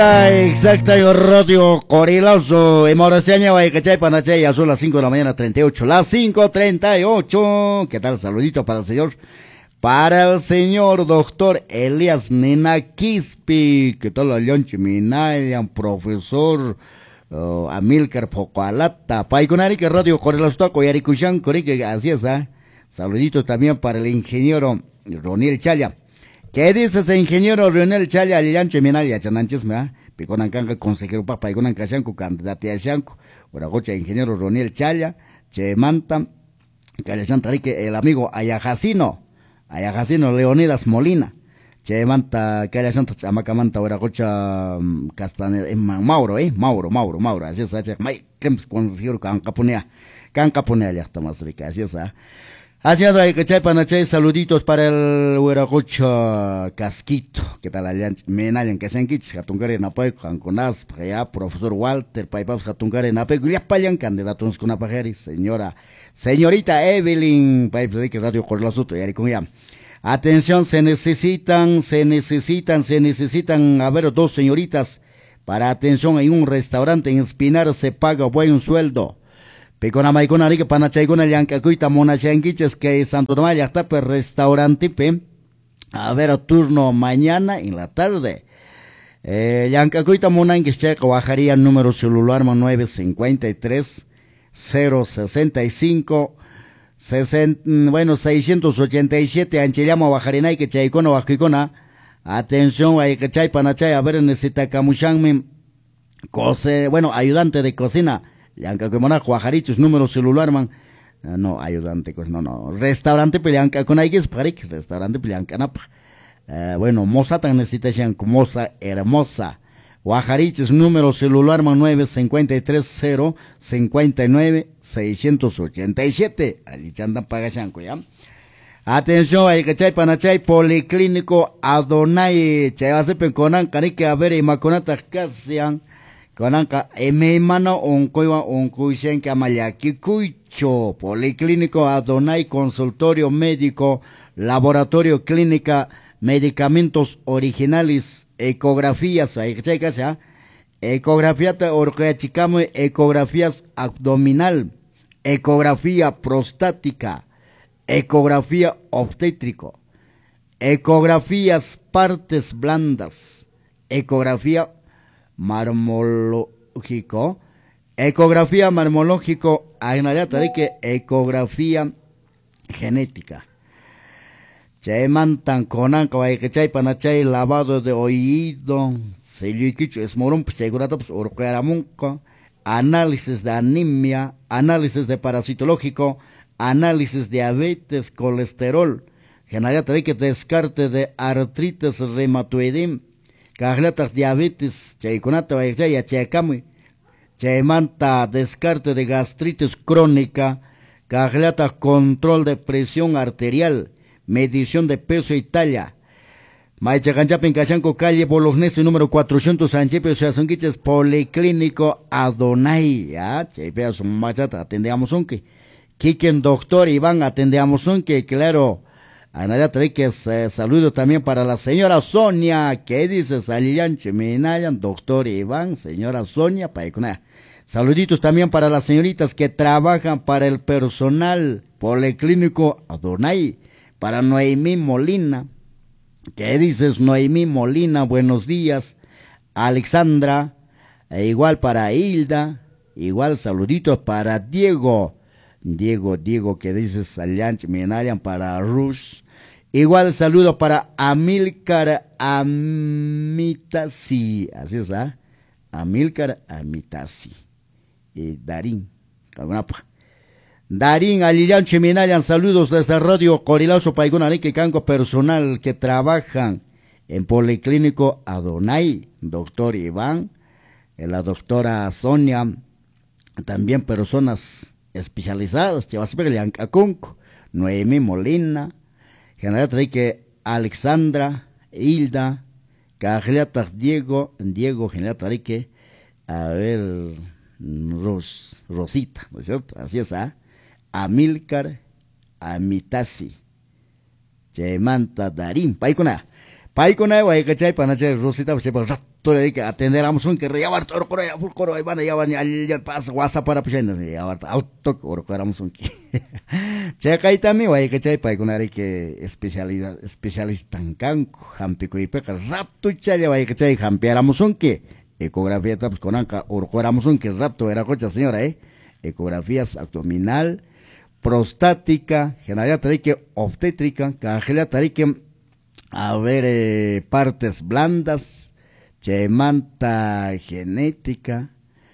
Exacto, yo Radio Corilazo, en Mauricio, Guayacachay, Panachay, ya son las 5 de la mañana, 38, las 5:38. ¿Qué tal? Saludito para el señor doctor Elías Nena Quispi. ¿Qué tal? Aloncho Minayan, profesor Amílcar Pocoalata, Paiconari, que Radio Corilazo, Coyaricuchan, que así es, Saluditos también para el ingeniero Roniel Chaya. ¿Qué dices, ingeniero Rionel Chaya, Alillancho Minalia, Chananches, me Piconan Canca, consejero Papa, Piconan Cashanco, candidato a Shanco, Oragocha, ingeniero Roniel Chaya, Chemanta, Calachantarique, el amigo Ayajacino Leonidas Molina, Chemanta, Calachanta, Chamacamanta, Oragocha, Castaneda, Mauro, Mauro, así es, May, Kems, consejero Cancapunea, ya está más rica, así es, Así es, Guayacachay, Panachay, saluditos para el Hueracocha Casquito. ¿Qué tal, Alianza? Menayan, que sean kits, Jatungare Napay, Janconas, ya, profesor Walter, Paipaps, Jatungare Napay, Guyapayan, candidatos con Apajeri, señorita Evelyn, Paipaps, que Radio Corlazuto, y con ya. Atención, se necesitan, a ver, dos señoritas, para atención, en un restaurante en Espinar se paga buen sueldo. Picona maicona rica panachaigona llancacuita monachanquiches que Santo Tomás ya está per restaurante pe. A ver, turno mañana en la tarde. Llancacuita monanquicheca bajaría número celular 953 065 687 Anchillama bajarina y que chaicona bajicona. Atención, hay que chay panachay, a ver, necesita camuchanme ayudante de cocina. Yanca que mona Juajarichos, número celular, man. No, ayudante, pues no. Restaurante Pelianca con Aigues, Paric, restaurante Pelianca Napa. Moza tan necesita Yanco, moza hermosa. Juajarichos, número celular, man 953 059 687. Allí chandan paga Yanco, ¿ya? Atención, hay que chay panachay, Policlínico Adonai, Chayase Penconan, Carique, a ver, y Maconata Casian. Conanca, mano un cuisen que amayaki cuicho, Policlínico Adonai, consultorio médico, laboratorio clínica, medicamentos originales, ecografías, ecografía ecografías abdominal, ecografía prostática, ecografía obstétrico, ecografías partes blandas, ecografía marmológico, ecografía marmológico, que ecografía genética. Chaymantan conanca, chay panachay, lavado de oído, selliquicho, esmorum, segurata, pues, urqueramunca, análisis de anemia, análisis de parasitológico, análisis de diabetes, colesterol, que descarte de artritis reumatoide, Cajlatas diabetes, chayconata vaya chaycamu, chaymanta descarte de gastritis crónica, cajlata control de presión arterial, medición de peso y talla. Maichacanchapin Cachanco, calle Bolognesi, número 400, Sanchepe, Sanquiches, Policlínico Adonai, ya, chaypea su machata, atendemos un que. Kiken doctor Iván, atendemos un que, claro. Anaya Triques, saludo también para la señora Sonia. ¿Qué dices? Alillancho, Minayan, doctor Iván, señora Sonia, Paicona. Saluditos también para las señoritas que trabajan para el personal Policlínico Adonai. Para Noemí Molina. ¿Qué dices, Noemí Molina? Buenos días. Alexandra, igual para Hilda, igual saluditos para Diego, que dices Allianz, Minayan, para Rush. Igual saludo para Amílcar Amitasi, así es, Amílcar Amitasi. Darín, Alillancho Minayan, saludos desde Radio Corilazo, Paigonarique, Canco, personal que trabajan en Policlínico Adonai, doctor Iván, la doctora Sonia, también personas especializadas, Chevasipelian Cacunco, Noemí Molina, General Trique Alexandra, Hilda, Cajleatas Diego, General Trique, a ver, Rosita, ¿no es cierto? Así es, Amílcar Amitasi, Chemanta Darín, Paicona, Paicona, Guayacachay, Panachay, Rosita, rapto le que atenderamos un que reyabar todo coro y van a llevar ya pasa WhatsApp para puchendo ya auto coro éramos un que checa y también güey que chay para con que especialista en canco jampico y peca rapto chaya güey que chay jampiáramos un que ecografía pues con anca orcoramos un que rapto era cocha señora ecografías abdominal prostática general que obstétrica cangela que a ver, partes blandas, chemanta genética,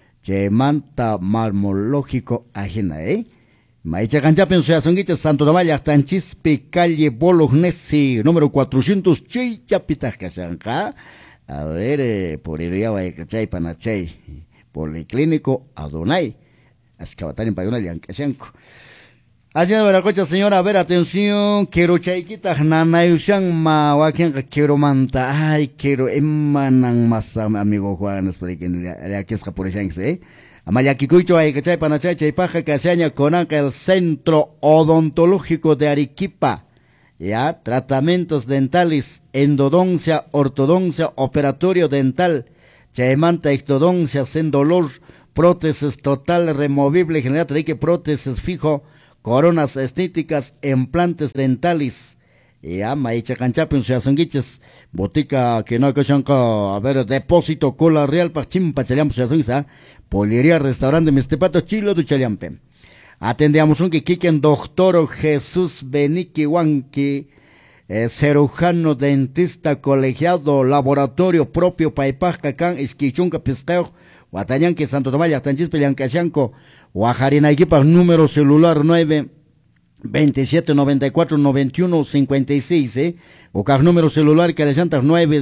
chemanta marmológico ajena, Maicha cancha pensó songuicha Santo Tomaya, Tanchispe, calle Bolognesi, número 400, Chapita Casanca. A ver, por iría Chay Panachay, Policlínico Adonai, Ascabatán en Payona Liancashanco. Allá de la cocha señora, a ver, atención, quiero chaiquita, nanayushan ma, wakian quiero manta, ay, quiero emanan más amigo Juan, espera que le aquí es por ejemplo, Amayakikucho, ay, que chay panachay, chaipaja, que se aña con el Centro Odontológico de Arequipa, ya, tratamientos dentales, endodoncia, ortodoncia, operatorio dental, chaimanta, ectodoncia, sin dolor, prótesis total, removible, general, trae que prótesis fijo, coronas estéticas, implantes dentales, ya, maicha canchapin, suyasanguiches, botica que no cachanca, a ver, depósito, cola real, pachimpa, chayampo, suyasanguisa, pollería, restaurante, mistepato, chilo, du chayampe. Atendíamos un quiquen, doctor Jesús Beniqui Huanqui, cirujano, dentista, colegiado, laboratorio propio, paipasca, can, esquichunca, pisteo, Guatañanque, Santo Tomás, Tanchispe, Yancashanco, Guajarina Equipa, número celular 9 27 94 91 56, o cada número celular que le llantas 9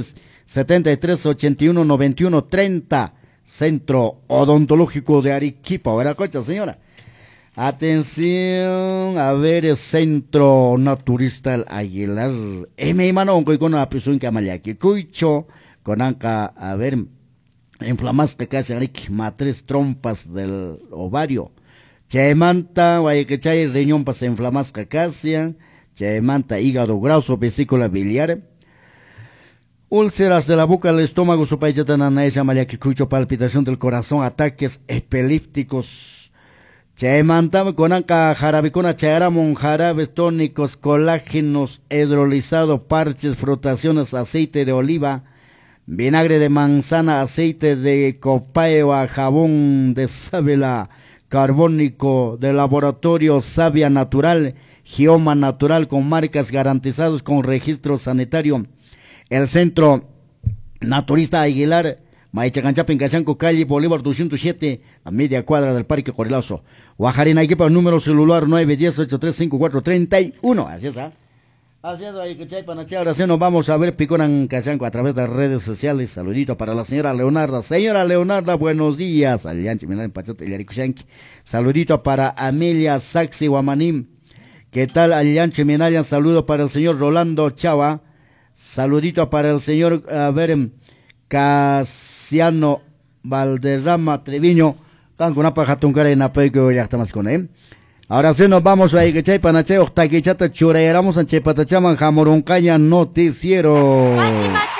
73 81 91 30, Centro Odontológico de Arequipa, ¿verdad, cocha, señora? Atención, a ver, Centro Naturista El Aguilar, mi mano, con una prisión que amalaki, cuicho, con anca, a ver, inflamaste casi matriz trompas del ovario. Chaimanta, guayquechay, riñón para inflamasca acacia, chaimanta, hígado graso, vesícula biliar, úlceras de la boca, el estómago, supayatananeja, mayaquicucho, palpitación del corazón, ataques epilépticos. Chaimanta, con anca, jarabicona, chayramon, jarabes tónicos, colágenos, hidrolizado, parches, frotaciones, aceite de oliva, vinagre de manzana, aceite de copaiba, jabón de sábila, carbónico de laboratorio Savia Natural, Gioma Natural con marcas garantizadas con registro sanitario. El Centro Naturista Aguilar, Maichacanchapin, Cachanco, calle Bolívar 207, a media cuadra del Parque Corilazo. Guajarina Equipa, número celular 910-835431. Así es, haciendo ahí que chay, ahora sí nos vamos a ver Piconan Casanco a través de las redes sociales. Saludito para la señora Leonarda. Señora Leonarda, buenos días. Alianchi, Milán, Pachote, Yaricushanqui. Saludito para Amelia Saxi Guamanim. ¿Qué tal, Alianchi, Milán? Saludo para el señor Rolando Chava. Saludito para el señor, a ver, Casiano Valderrama Treviño. Cancuna Pajatuncara en Apego, ya estamos con él. Ahora sí nos vamos a Iguechay, Panachay, Octaquichata, Churayaramos, Anchepatachaman, Jamoroncaña, Noticiero.